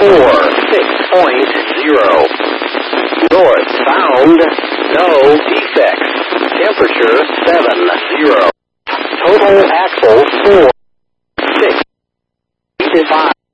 Northbound, no defects. Temperature 70. Total axles 4, 6, 5.